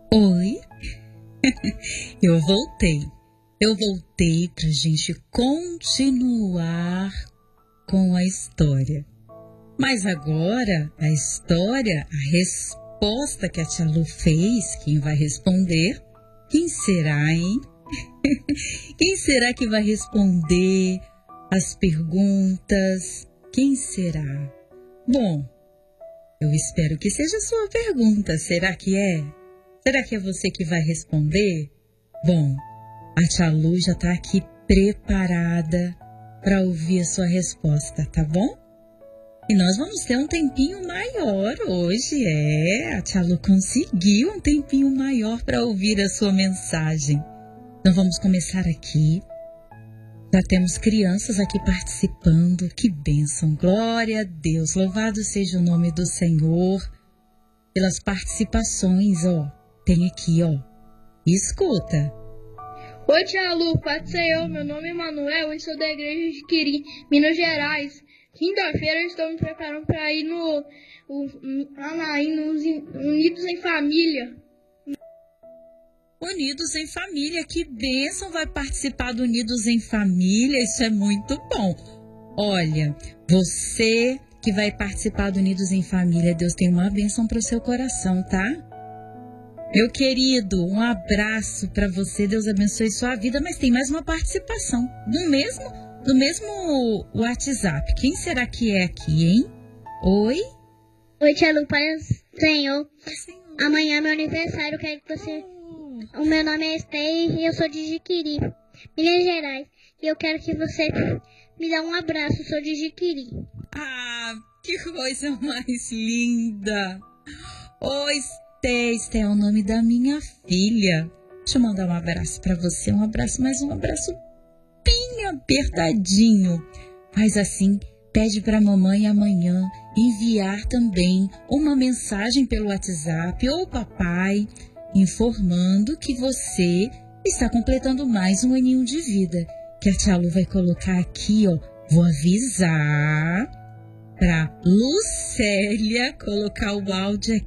Oi, eu voltei. Eu voltei pra gente continuar com a história. Mas agora, a história, a resposta que a tia Lu fez, quem vai responder? Quem será, hein? Quem será que vai responder as perguntas? Quem será? Bom, eu espero que seja a sua pergunta. Será que é? Será que é você que vai responder? Bom, a tia Lu já está aqui preparada para ouvir a sua resposta, tá bom? E nós vamos ter um tempinho maior hoje, a tia Lu conseguiu um tempinho maior para ouvir a sua mensagem. Então vamos começar aqui. Já temos crianças aqui participando, que bênção, glória a Deus, louvado seja o nome do Senhor pelas participações, tem aqui, escuta. Oi, tia Lu, paz do Senhor, meu nome é Manuel e sou da igreja de Quiri, Minas Gerais. Quinta-feira eu estou me preparando para ir nos Unidos em Família. Unidos em Família, que bênção, vai participar do Unidos em Família, isso é muito bom. Olha, você que vai participar do Unidos em Família, Deus tem uma bênção para o seu coração, tá? Meu querido, um abraço para você, Deus abençoe sua vida, mas tem mais uma participação do mesmo WhatsApp. Quem será que é aqui, hein? Oi? Oi, tia Lu, paz do Senhor. Amanhã é meu aniversário, quero que você... O meu nome é Esther e eu sou de Jiquiri, Minas Gerais. E eu quero que você me dê um abraço, sou de Jiquiri. Ah, que coisa mais linda! Oi, Esther é o nome da minha filha. Deixa eu mandar um abraço para você, um abraço bem apertadinho. Faz assim, pede para a mamãe amanhã enviar também uma mensagem pelo WhatsApp ou papai, informando que você está completando mais um aninho de vida. Que a tia Lu vai colocar aqui, vou avisar para Lucélia colocar o áudio aqui.